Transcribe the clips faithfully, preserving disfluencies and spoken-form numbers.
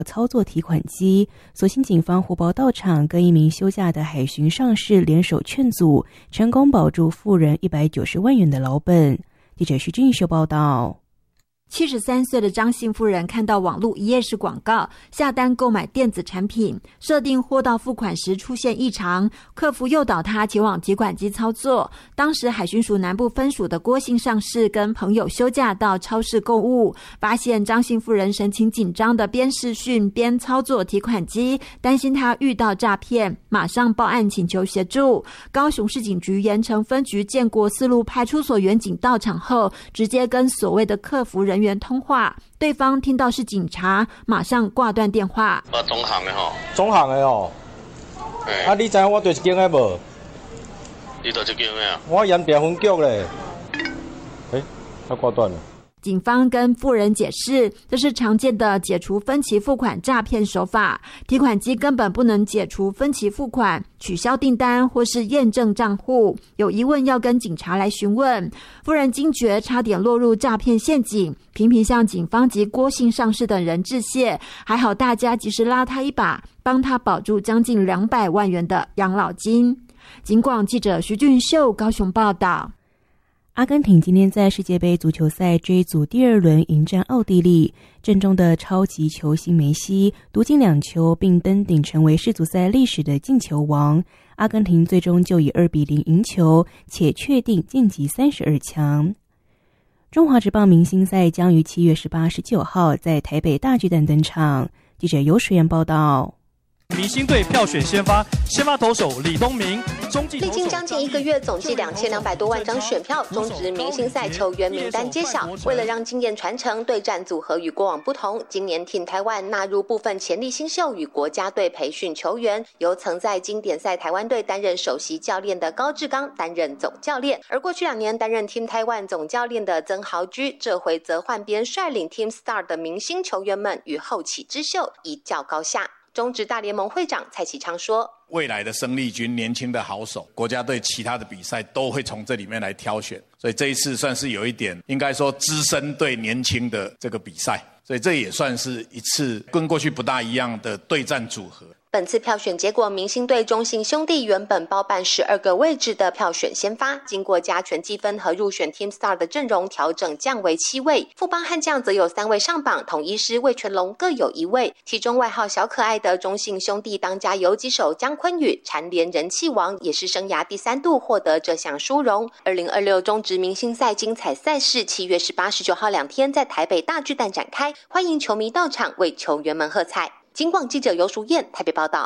操作提款机，所幸警方火爆到场，跟一名休假的海巡上士联手劝阻，成功保住富人一百九十万元的老本。记者徐俊秀报道。 七十三岁的张姓妇人看到网络一页式广告，下单购买电子产品，设定货到付款时出现异常，客服诱导她前往提款机操作。当时海巡署南部分署的郭姓上士跟朋友休假到超市购物，发现张姓妇人神情紧张的边视讯边操作提款机，担心她遇到诈骗，马上报案请求协助。高雄市警局盐城分局建国四路派出所员警到场后，直接跟所谓的客服人员通话，对方听到是警察，马上挂断电话。 我中行的吼， 中行的哦。啊，你知影我对一间的无？ 你对一间的啊？ 我盐田分局嘞。哎，他挂断了。 警方跟妇人解释，这是常见的解除分期付款诈骗手法，提款机根本不能解除分期付款、取消订单或是验证账户，有疑问要跟警察来询问。妇人惊觉差点落入诈骗陷阱，频频向警方及郭姓上士等人致谢，还好大家及时拉他一把，帮他保住将近两百万元的养老金。警广记者徐俊秀高雄报道。 阿根廷今天在世界杯足球赛 J 组第二轮迎战奥地利，阵中的超级球星梅西独进两球，并登顶成为世足赛历史的进球王。阿根廷最终就以二比零赢球，且确定晋级三十二强。中华职棒明星赛将于七月十八、十九号在台北大巨蛋登场。记者游水燕报道。 明星队票选先发，先发投手李东明，中继投手历经将近一个月，总计两千两百多万张选票，中职明星赛球员名单揭晓。为了让经验传承，对战组合与过往不同，今年 Team 台湾纳入部分潜力新秀与国家队培训球员，由曾在经典赛台湾队担任首席教练的高志刚担任总教练，而过去两年担任 Team 台湾总教练的曾豪居，这回则换边率领 Team Star 的明星球员们与后起之秀一较高下。中职大联盟会长蔡启昌说， 未来的生力军年轻的好手，国家队其他的比赛都会从这里面来挑选，所以这一次算是有一点应该说资深对年轻的这个比赛，所以这也算是一次跟过去不大一样的对战组合。 本次票选结果，明星队中信兄弟原本包办十二个位置的票选先发，经过加权积分和入选 Team Star 的阵容调整降为七位，富邦悍将则有三位上榜，统一师魏全龙各有一位，其中外号小可爱的中信兄弟当家游击手江坤宇蝉联人气王，也是生涯第三度获得这项殊荣。二零二六中职明星赛精彩赛事七月十八、十九号两天在台北大巨蛋展开，欢迎球迷到场为球员们喝彩。警广记者游淑燕台北报道。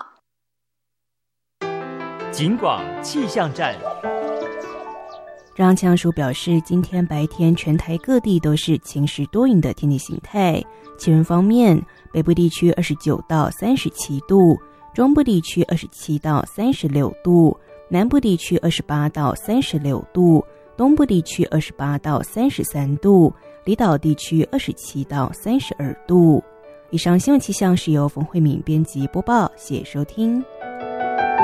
警广气象站。 中央气象署表示，今天白天全台各地都是晴时多云的天气形态。气温方面，北部地区二十九到三十七度，中部地区二十七到三十六度，南部地区二十八到三十六度，东部地区二十八到三十三度，离岛地区二十七到三十二度。以上新闻气象是由冯慧敏编辑播报，谢谢收听。